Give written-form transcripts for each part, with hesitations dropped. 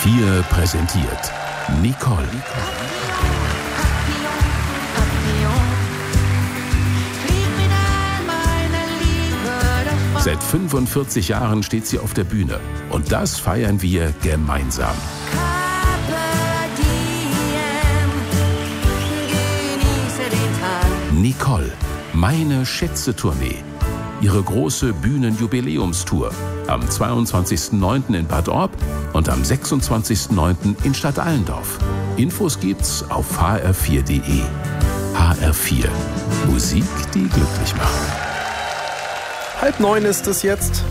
HR4 präsentiert Nicole. Seit 45 Jahren steht sie auf der Bühne und das feiern wir gemeinsam. Nicole, meine Schätze-Tournee. Ihre große Bühnenjubiläumstour am 22.09. in Bad Orb und am 26.09. in Stadtallendorf. Infos gibt's auf hr4.de. HR4. Musik, die glücklich macht. 8:30 ist es jetzt.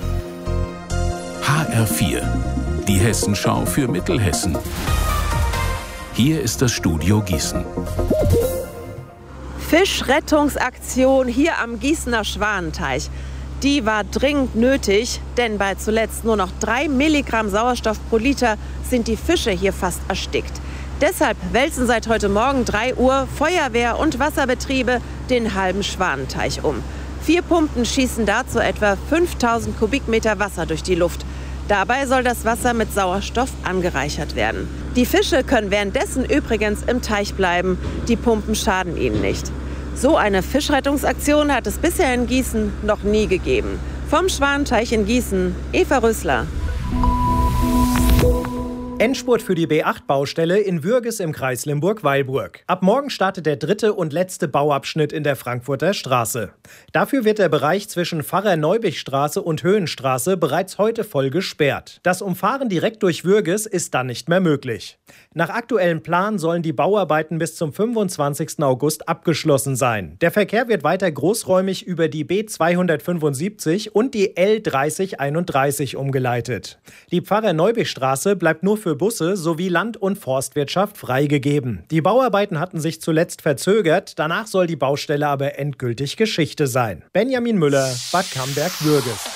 HR4. Die Hessenschau für Mittelhessen. Hier ist das Studio Gießen. Fischrettungsaktion hier am Gießener Schwanenteich. Die war dringend nötig, denn bei zuletzt nur noch 3 Milligramm Sauerstoff pro Liter sind die Fische hier fast erstickt. Deshalb wälzen seit heute Morgen 3 Uhr Feuerwehr und Wasserbetriebe den halben Schwanenteich um. 4 Pumpen schießen dazu etwa 5000 Kubikmeter Wasser durch die Luft. Dabei soll das Wasser mit Sauerstoff angereichert werden. Die Fische können währenddessen übrigens im Teich bleiben. Die Pumpen schaden ihnen nicht. So eine Fischrettungsaktion hat es bisher in Gießen noch nie gegeben. Vom Schwanenteich in Gießen, Eva Rüssler. Endspurt für die B8-Baustelle in Würges im Kreis Limburg-Weilburg. Ab morgen startet der 3. und letzte Bauabschnitt in der Frankfurter Straße. Dafür wird der Bereich zwischen Pfarrer-Neubich-Straße und Höhenstraße bereits heute voll gesperrt. Das Umfahren direkt durch Würges ist dann nicht mehr möglich. Nach aktuellem Plan sollen die Bauarbeiten bis zum 25. August abgeschlossen sein. Der Verkehr wird weiter großräumig über die B275 und die L3031 umgeleitet. Die Pfarrer-Neubich-Straße bleibt nur für Busse sowie Land- und Forstwirtschaft freigegeben. Die Bauarbeiten hatten sich zuletzt verzögert, danach soll die Baustelle aber endgültig Geschichte sein. Benjamin Müller, Bad Camberg-Würges.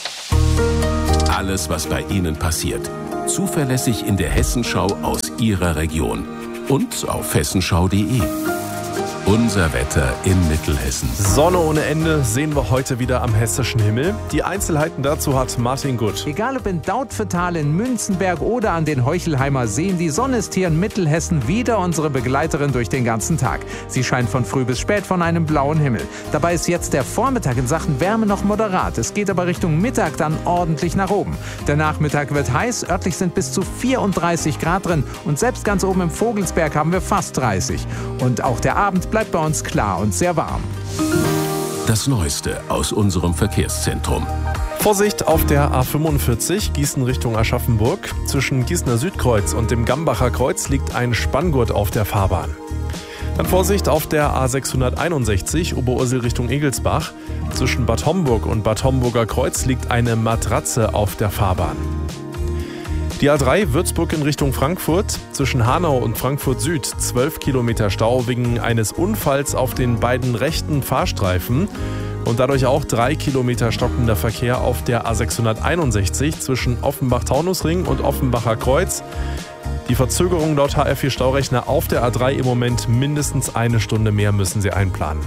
Alles, was bei Ihnen passiert. Zuverlässig in der Hessenschau aus Ihrer Region. Und auf hessenschau.de. Unser Wetter in Mittelhessen. Sonne ohne Ende sehen wir heute wieder am hessischen Himmel. Die Einzelheiten dazu hat Martin Gutt. Egal ob in Dautphetal, in Münzenberg oder an den Heuchelheimer Seen, die Sonne ist hier in Mittelhessen wieder unsere Begleiterin durch den ganzen Tag. Sie scheint von früh bis spät von einem blauen Himmel. Dabei ist jetzt der Vormittag in Sachen Wärme noch moderat. Es geht aber Richtung Mittag dann ordentlich nach oben. Der Nachmittag wird heiß, örtlich sind bis zu 34 Grad drin und selbst ganz oben im Vogelsberg haben wir fast 30. Und auch der Abend bleibt bei uns klar und sehr warm. Das Neueste aus unserem Verkehrszentrum. Vorsicht auf der A45 Gießen Richtung Aschaffenburg. Zwischen Gießener Südkreuz und dem Gambacher Kreuz liegt ein Spanngurt auf der Fahrbahn. Dann Vorsicht auf der A661 Oberursel Richtung Egelsbach. Zwischen Bad Homburg und Bad Homburger Kreuz liegt eine Matratze auf der Fahrbahn. Die A3 Würzburg in Richtung Frankfurt, zwischen Hanau und Frankfurt Süd 12 Kilometer Stau wegen eines Unfalls auf den beiden rechten Fahrstreifen und dadurch auch 3 Kilometer stockender Verkehr auf der A661 zwischen Offenbach-Taunusring und Offenbacher Kreuz. Die Verzögerung laut HR4 Staurechner auf der A3 im Moment mindestens 1 Stunde mehr müssen Sie einplanen.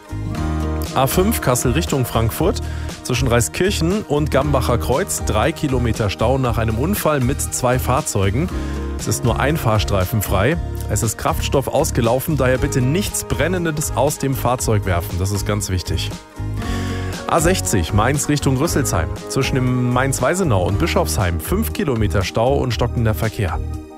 A5 Kassel Richtung Frankfurt, zwischen Reiskirchen und Gambacher Kreuz 3 Kilometer Stau nach einem Unfall mit 2 Fahrzeugen. Es ist nur ein Fahrstreifen frei. Es ist Kraftstoff ausgelaufen, daher bitte nichts Brennendes aus dem Fahrzeug werfen. Das ist ganz wichtig. A60 Mainz Richtung Rüsselsheim, zwischen dem Mainz-Weisenau und Bischofsheim 5 Kilometer Stau und stockender Verkehr.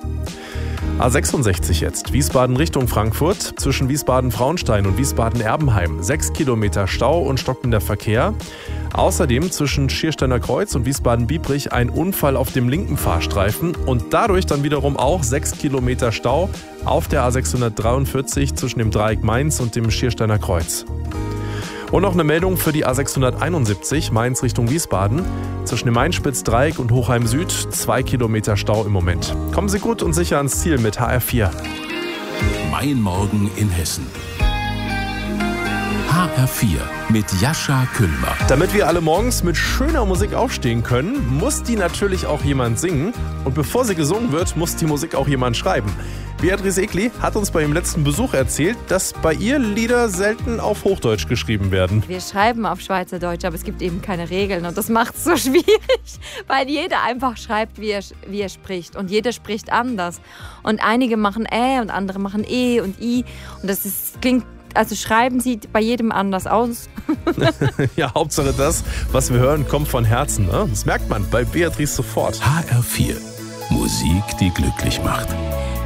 A66 jetzt, Wiesbaden Richtung Frankfurt, zwischen Wiesbaden-Frauenstein und Wiesbaden-Erbenheim 6 Kilometer Stau und stockender Verkehr. Außerdem zwischen Schiersteiner Kreuz und Wiesbaden-Biebrich ein Unfall auf dem linken Fahrstreifen und dadurch dann wiederum auch 6 Kilometer Stau auf der A643 zwischen dem Dreieck Mainz und dem Schiersteiner Kreuz. Und noch eine Meldung für die A671 Mainz Richtung Wiesbaden. Zwischen dem Mainspitz-Dreieck und Hochheim Süd 2 Kilometer Stau im Moment. Kommen Sie gut und sicher ans Ziel mit HR4. Mein Morgen in Hessen. HR4 mit Jascha Küllmer. Damit wir alle morgens mit schöner Musik aufstehen können, muss die natürlich auch jemand singen. Und bevor sie gesungen wird, muss die Musik auch jemand schreiben. Beatrice Egli hat uns bei ihrem letzten Besuch erzählt, dass bei ihr Lieder selten auf Hochdeutsch geschrieben werden. Wir schreiben auf Schweizerdeutsch, aber es gibt eben keine Regeln und das macht es so schwierig, weil jeder einfach schreibt, wie er spricht und jeder spricht anders. Und einige machen und andere machen E und I und klingt, also schreiben sie bei jedem anders aus. Ja, Hauptsache das, was wir hören, kommt von Herzen. Ne? Das merkt man bei Beatrice sofort. HR4, Musik, die glücklich macht.